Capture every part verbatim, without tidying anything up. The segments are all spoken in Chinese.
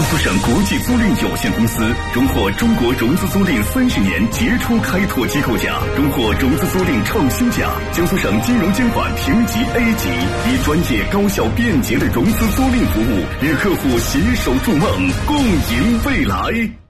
苏省国际租赁有限公司荣获中国融资租赁三十年杰出开拓机构奖，荣获融资租赁创新奖。江苏省金融监管评级 A 级，以专业、高效、便捷的融资租赁服务，与客户携手筑梦，共赢未来。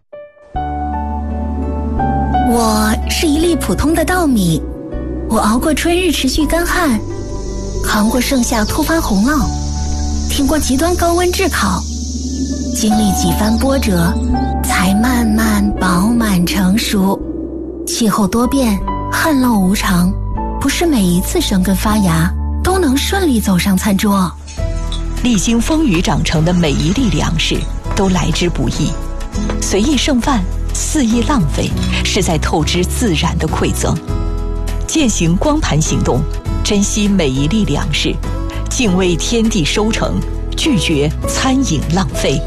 我是一粒普通的稻米，我熬过春日持续干旱，扛过盛夏突发洪涝，挺过极端高温炙烤，经历几番波折，才慢慢饱满成熟。气候多变，旱涝无常，不是每一次生根发芽都能顺利走上餐桌。 历经风雨长成的每一粒粮食都来之不易，随意剩饭，肆意浪费，是在透支自然的馈赠。践行光盘行动，珍惜每一粒粮食，敬畏天地收成，拒绝餐饮浪费。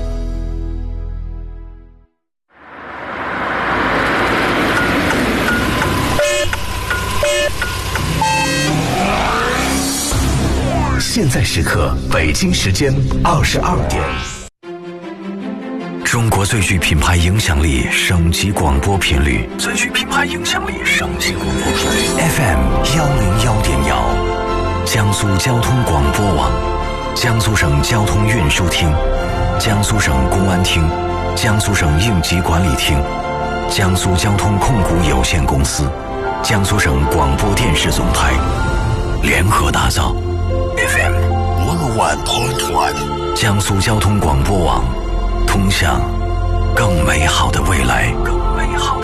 现在时刻，北京时间二十二点。中国最具品牌影响力省级广播频率，最具品牌影响力省级广播频率 F M 幺零幺点幺，江苏交通广播网，江苏省交通运输厅，江苏省公安厅，江苏省应急管理厅，江苏交通控股有限公司，江苏省广播电视总台联合打造 F M 一零一点一，江苏交通广播网，通向更美好的未来。更美好的